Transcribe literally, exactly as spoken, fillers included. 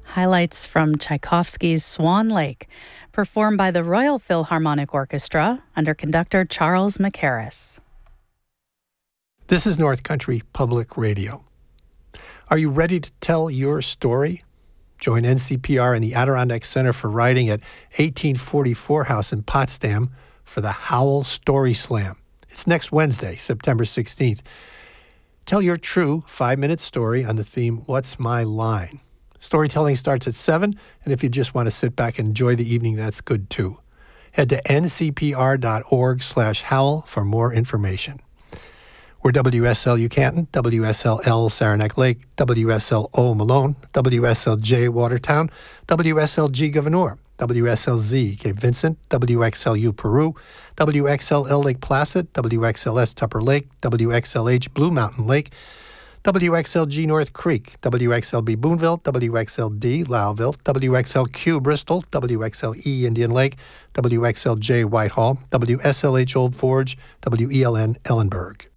highlights from Tchaikovsky's Swan Lake, performed by the Royal Philharmonic Orchestra under conductor Charles Mackerras. This is North Country Public Radio. Are you ready to tell your story? Join N C P R and the Adirondack Center for Writing at eighteen forty-four House in Potsdam for the Howl Story Slam. It's next Wednesday, September sixteenth. Tell your true five-minute story on the theme, What's My Line? Storytelling starts at seven, and if you just want to sit back and enjoy the evening, that's good too. Head to ncpr.org slash howl for more information. We're W S L U Canton, W S L L Saranac Lake, W S L O Malone, W S L J Watertown, W S L G Gouverneur, W S L Z Cape Vincent, W X L U Peru, W X L L Lake Placid, W X L S Tupper Lake, W X L H Blue Mountain Lake, W X L G North Creek, W X L B Boonville, W X L D Lowville, W X L Q Bristol, W X L E Indian Lake, W X L J Whitehall, W S L H Old Forge, W E L N Ellenburg.